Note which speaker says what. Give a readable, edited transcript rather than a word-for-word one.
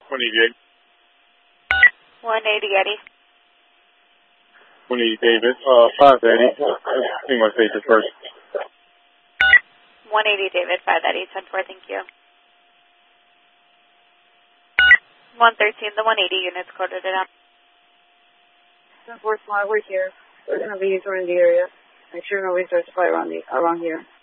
Speaker 1: 188.
Speaker 2: 180 Eddie.
Speaker 1: 180 David. 5 Eddie. See my station first.
Speaker 2: 180 David, 5 Eddie, 10-4, thank you. 113, the 180 units coded it up.
Speaker 3: 10-4, we're here. We're going to be touring the area. Make sure nobody starts to fly around here.